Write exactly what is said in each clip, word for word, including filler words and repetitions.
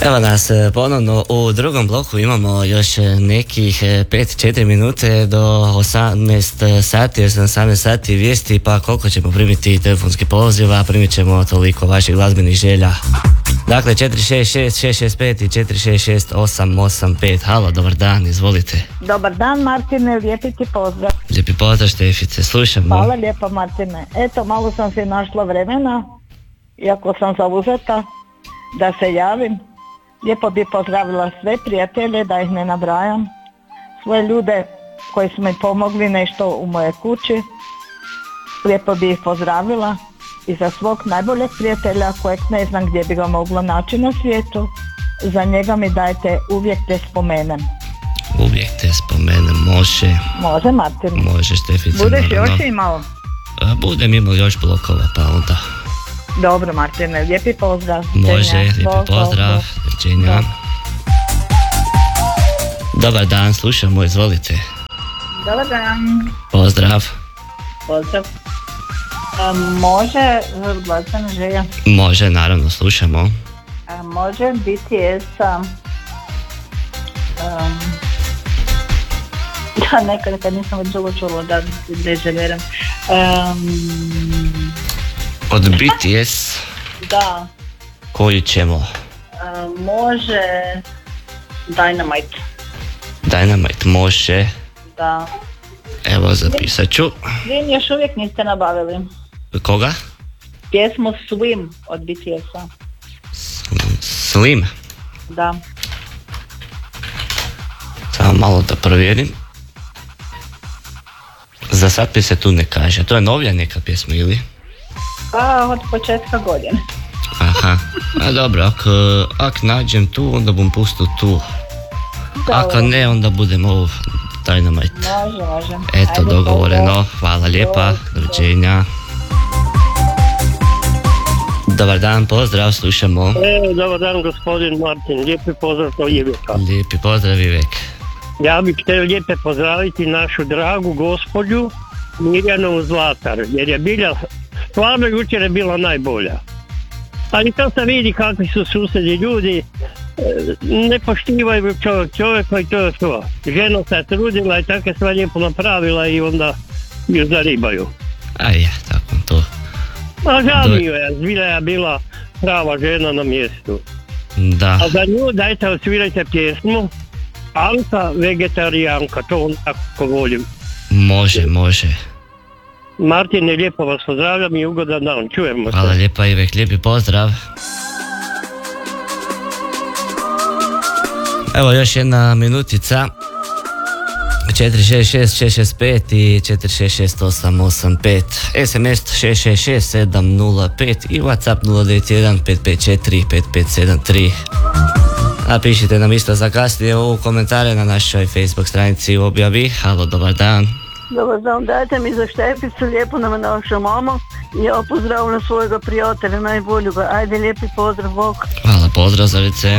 Evo nas ponovno u drugom bloku, imamo još nekih pet četiri minute do osamnaest sati, jer sam osamnaest sati vijesti, pa koliko ćemo primiti telefonski poziva, primit ćemo toliko vaših glazbenih želja. Dakle, četiri šest šest šest šest pet i četiri šest šest osam osam pet. Halo, dobar dan, izvolite. Dobar dan, Martine, lijepi ti pozdrav. Lijepi pozdrav, Štefice, slušamo. Hvala lijepa, Martine. Eto, malo sam si našla vremena, iako sam zauzeta, da se javim. Lijepo bi pozdravila sve prijatelje, da ih ne nabrajam, svoje ljude koji su mi pomogli nešto u moje kući. Lijepo bi ih pozdravila i za svog najboljeg prijatelja kojeg ne znam gdje bi ga mogla naći na svijetu. Za njega mi dajte uvijek te spomenem. Uvijek te spomenem, može. Može, Martin. Može, Štefice. Budeš naravno. još imao? Budem imao još blokova, pa onda. Dobro, Martine, lijepi pozdrav. Može, lijepi Bog, pozdrav. Bog, Doviđenja. Dobar dan, slušamo, izvolite. Dobar dan. Pozdrav. Pozdrav. A, može glazbena želja? Može, naravno, slušamo. A, može B T S. Um, ja nekada kad nisam već dugo čula da deželiram. Um, Od B T S? Da. Koju ćemo? Uh, može Dynamite. Dynamite može. Da. Evo, zapisat ću. Vi još uvijek niste nabavili. Koga? Pjesmu Swim od B T S-a. Slim? Da. Samo malo da provjerim. Za sad mi se tu ne kaže. To je novija neka pjesma ili? Pa od početka godine. Aha, a dobro, ako, ako nađem tu, onda bom pustio tu. Dobro. Ako ne, onda budem ovo Dynamite. Može, može. Eto, Ajde, dogovoreno. Hvala lijepa, doviđenja. Dobar dan, pozdrav, slušamo. E, dobar dan, gospodin Martin, lijepi pozdrav od Iveka. Lijepi pozdrav, Ivek. Ja bih htio lijepe pozdraviti našu dragu gospođu Mirjanu Zlatar, jer je bila, stvarno jučer je bila najbolja. Ali to se vidi kakvi su susjedi ljudi, ne poštivaju čovjek čovjeka i to je to. Žena se trudila i tako je sve lijepo napravila i onda ju zaribaju. A je, tako to. A žao mi je, zbilja je bila prava žena na mjestu. Da. A za nju dajte odsvirajte pjesmu Anka vegetarijanka, to on tako volim. Može, može. Martine, lijepo vas pozdravljam i ugodan dan, čujemo se. Hvala lijepa, Ivek, lijepi pozdrav. Evo još jedna minutica. četiri šest šest šest šest pet i četiri šest šest osam osam pet. S M S šest šest šest sedam nula pet i WhatsApp nula devet jedan pet pet četiri pet pet sedam tri. Napišite nam isto za kasnije u komentare na našoj Facebook stranici u objavi. Halo, dobar dan. Dobar dan, dajte mi za Šteficu, lijepo nam naša mama. Ja pozdravljam svojega prijatelja, najboljega. Ajde, lijepi pozdrav, Bog. Hvala, pozdrav za lice.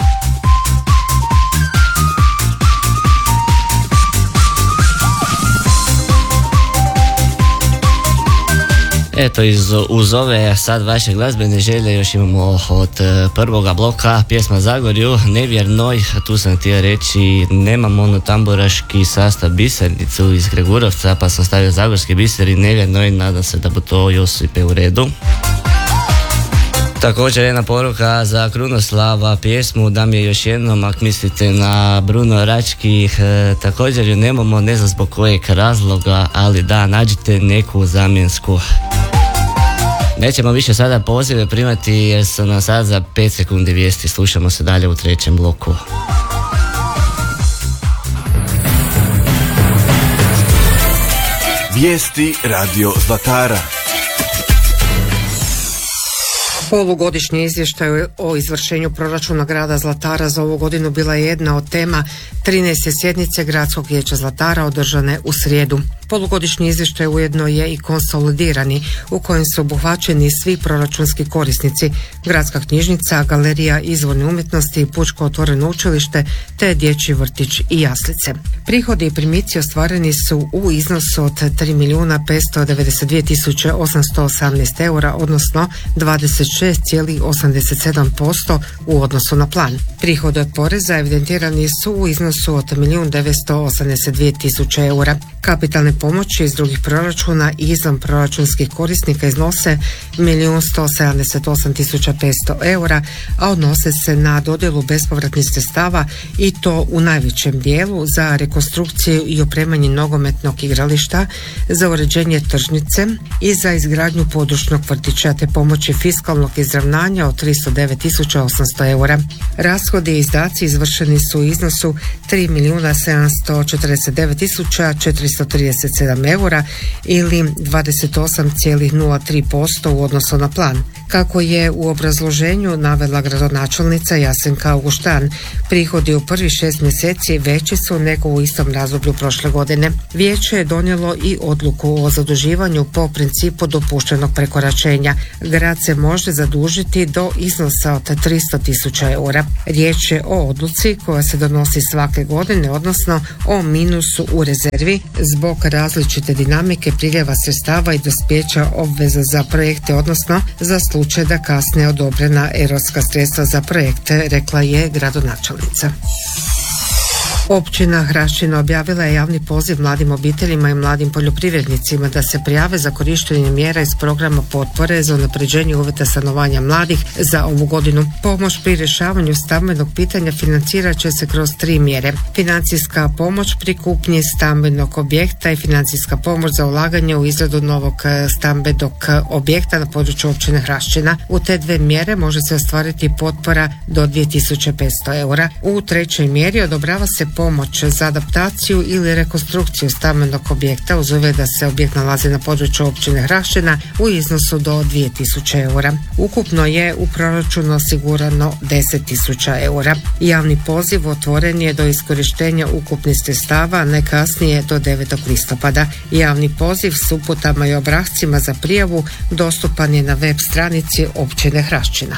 Eto, iz, uz ove sad vaše glazbene želje još imamo od prvoga bloka pjesma Zagorju, Nevjernoj. Tu sam htio reći, nemam ono tamburaški sastav bisernicu iz Gregurovca, pa sam stavio zagorski biser i Nevjernoj, nadam se da bu to Josipe u redu. Također jedna poruka za Krunoslava pjesmu, da mi je još jednom, ako mislite na Bruno Račkih, e, također ju nemamo, ne znam zbog kojeg razloga, ali da, nađite neku zamjensku. Nećemo više sada pozive primati jer su nam sad za pet sekundi vijesti, slušamo se dalje u trećem bloku. Vijesti Radio Zlatara. Polugodišnji izvještaj o izvršenju proračuna grada Zlatara za ovu godinu bila je jedna od tema trinaeste sjednice Gradskog vijeća Zlatara održane u srijedu. Polugodišnji izvještaj ujedno je i konsolidirani u kojem su obuhvaćeni svi proračunski korisnici, gradska knjižnica, galerija izvorne umjetnosti, pučko otvoreno učilište te dječji vrtić i jaslice. Prihodi i primici ostvareni su u iznosu od tri milijuna petsto devedeset dvije tisuće osamsto osamnaest eura, odnosno dvadeset šest zarez osamdeset sedam posto u odnosu na plan. Prihodi od poreza evidentirani su u iznosu od milijun devetsto osamdeset dvije tisuće eura. Kapitalne pomoći iz drugih proračuna i izvan proračunskih korisnika iznose milijun sto sedamdeset osam tisuća petsto eura, a odnose se na dodjelu bespovratnih sredstava i to u najvećem dijelu za rekonstrukciju i opremanje nogometnog igrališta, za uređenje tržnice i za izgradnju područnog vrtića te pomoći fiskalnog izravnanja od tristo devet tisuća osamsto eura. Rashodi i izdaci izvršeni su u iznosu tri milijuna sedamsto četrdeset devet tisuća četiristo trideset sedam eura ili dvadeset osam zarez nula tri posto u odnosu na plan. Kako je u obrazloženju navela gradonačelnica Jasenka Auguštan, prihodi u prvih šest mjeseci veći su nego u istom razdoblju prošle godine. Vijeće je donijelo i odluku o zaduživanju po principu dopuštenog prekoračenja. Grad se može zadužiti do iznosa od tristo tisuća eura. Riječ je o odluci koja se donosi svake godine, odnosno o minusu u rezervi zbog različite dinamike priljeva sredstava i dospjeća obveza za projekte, odnosno za slučaj da kasne odobrena europska sredstva za projekte, rekla je gradonačelnica. Općina Hrašćina objavila je javni poziv mladim obiteljima i mladim poljoprivrednicima da se prijave za korištenje mjera iz programa potpore za unapređenje uvjeta stanovanja mladih za ovu godinu. Pomoć pri rješavanju stambenog pitanja financirat će se kroz tri mjere. Financijska pomoć pri kupnji stambenog objekta i financijska pomoć za ulaganje u izradu novog stambenog objekta na području općine Hrašćina. U te dve mjere može se ostvariti potpora do dvije tisuće petsto eura. U trećoj mjeri odobrava se pomoć za adaptaciju ili rekonstrukciju stambenog objekta uz uvjet da se objekt nalazi na području općine Hrašćina u iznosu do dvije tisuće eura. Ukupno je u proračunu osigurano deset tisuća eura. Javni poziv otvoren je do iskorištenja ukupnih sredstava ne kasnije do devetog listopada. Javni poziv s uputama i obrascima za prijavu dostupan je na web stranici općine Hrašćina.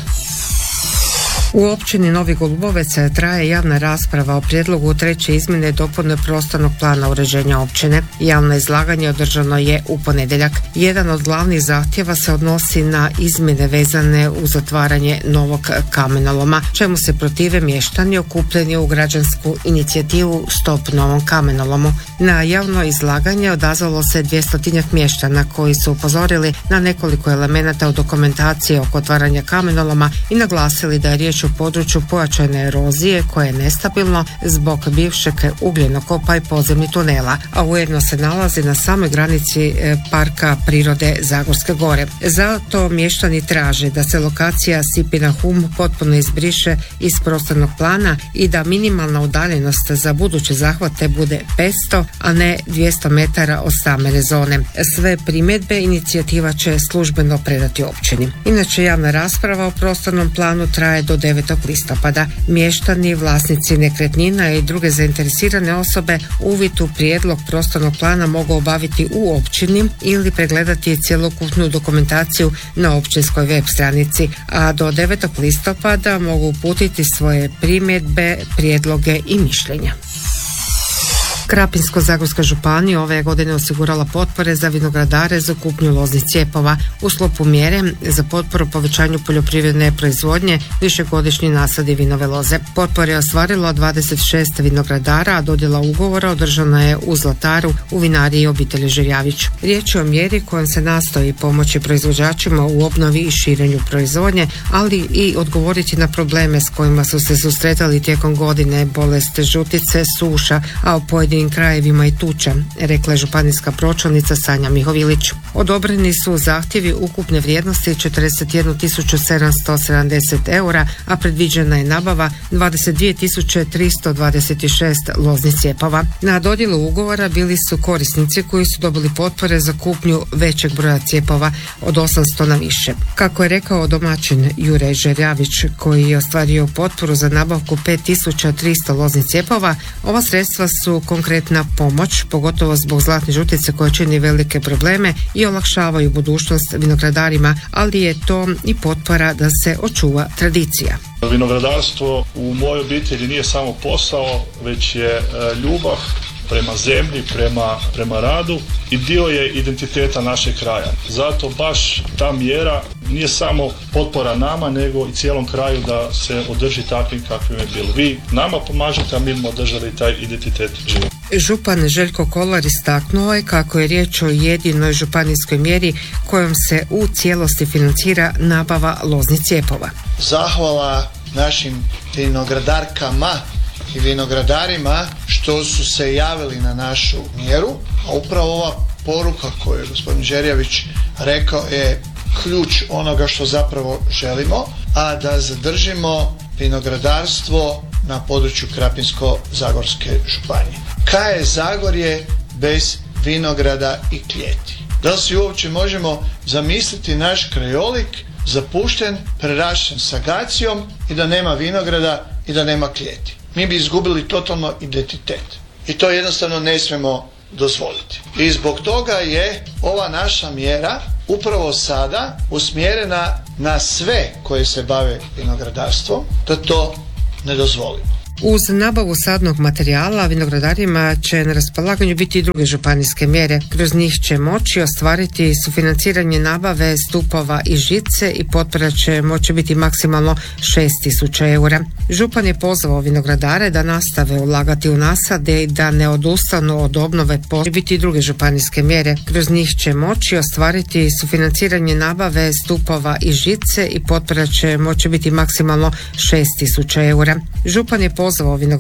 U općini Novi Golubovec traje javna rasprava o prijedlogu treće izmjene i dopune prostornog plana uređenja općine. Javno izlaganje održano je u ponedjeljak. Jedan od glavnih zahtjeva se odnosi na izmjene vezane uz otvaranje novog kamenoloma, čemu se protive mještani okupljeni u građansku inicijativu Stop novom kamenolomu. Na javno izlaganje odazvalo se dvjestotinjak mještana koji su upozorili na nekoliko elemenata u dokumentaciji oko otvaranja kamenoloma i naglasili da je riječ u području pojačane erozije koje je nestabilno zbog bivšeg ugljenokopa i podzemnih tunela, a ujedno se nalazi na samoj granici Parka prirode Zagorske gore. Zato mještani traže da se lokacija Sipina Hum potpuno izbriše iz prostornog plana i da minimalna udaljenost za buduće zahvate bude petsto, a ne dvjesto metara od stambene zone. Sve primjedbe inicijativa će službeno predati općini. Inače, javna rasprava o prostornom planu traje do devetog listopada. Mještani, vlasnici nekretnina i druge zainteresirane osobe uvid u prijedlog prostornog plana mogu obaviti u općini ili pregledati cjelokupnu dokumentaciju na općinskoj web stranici, a do devetog listopada mogu uputiti svoje primjedbe, prijedloge i mišljenja. Krapinsko-zagorska županija ove godine osigurala potpore za vinogradare za kupnju loznih cijepova u sklopu mjere za potporu povećanju poljoprivredne proizvodnje višegodišnji nasadi vinove loze. Potpore je ostvarilo dvadeset šest vinogradara, a dodjela ugovora održana je u Zlataru u vinariji obitelji Žerjavić. Riječ je o mjeri kojom se nastoji pomoći proizvođačima u obnovi i širenju proizvodnje, ali i odgovoriti na probleme s kojima su se susretali tijekom godine, bolest žutice, suša, a u pojedinim krajevima i tuča, rekla je županijska pročelnica Sanja Mihovilić. Odobreni su zahtjevi ukupne vrijednosti četrdeset jednu tisuću sedamsto sedamdeset eura, a predviđena je nabava dvadeset dvije tisuće tristo dvadeset šest loznih cijepova. Na dodjelu ugovora bili su korisnici koji su dobili potpore za kupnju većeg broja cijepova od osamsto na više. Kako je rekao domaćin Jure Žerjavić, koji je ostvario potporu za nabavku pet tisuća tristo loznih cijepova, ova sredstva su konkretna pomoć, pogotovo zbog zlatne žutice koja čini velike probleme i olakšavaju budućnost vinogradarima, ali je to i potpora da se očuva tradicija. Vinogradarstvo u mojoj obitelji nije samo posao, već je ljubav prema zemlji, prema, prema radu i dio je identiteta našeg kraja. Zato baš ta mjera nije samo potpora nama, nego i cijelom kraju da se održi takvim kakvim je bilo. Vi nama pomažete, a mi smo održali taj identitet život. Župan Željko Kolar istaknuo je kako je riječ o jedinoj županijskoj mjeri kojom se u cijelosti financira nabava loznih cijepova. Zahvala našim vinogradarkama i vinogradarima što su se javili na našu mjeru, a upravo ova poruka koju je gospodin Žerjavić rekao je ključ onoga što zapravo želimo, a da zadržimo vinogradarstvo na području Krapinsko-zagorske županije. Kaj je Zagorje bez vinograda i klijeti? Da li si uopće možemo zamisliti naš krajolik zapušten, prerašten sagacijom i da nema vinograda i da nema klijeti? Mi bi izgubili totalno identitet. I to jednostavno ne smijemo dozvoliti. I zbog toga je ova naša mjera upravo sada usmjerena na sve koji se bave vinogradarstvom, da to ne dozvolimo. Uz nabavu sadnog materijala vinogradarima će na raspolaganju biti i druge županijske mjere. Kroz njih će moći ostvariti sufinanciranje nabave stupova i žice i potpora će moći biti maksimalno šest tisuća eura. Župan je pozvao vinogradare da nastave ulagati u nasade i da ne odustanu od obnove. Će biti i druge županijske mjere. Kroz njih će moći ostvariti sufinanciranje nabave stupova i žice i potpora će moći biti maksimalno šest tisuća eura. Župan je pozvao vinogradare